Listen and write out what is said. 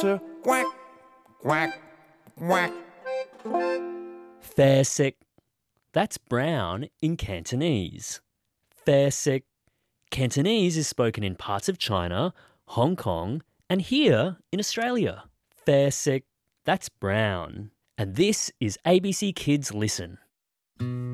to quack, quack, quack. Fair sec. That's brown in Cantonese. Fair sec. Cantonese is spoken in parts of China, Hong Kong, and here in Australia. Fair sec. That's brown. And this is ABC Kids Listen.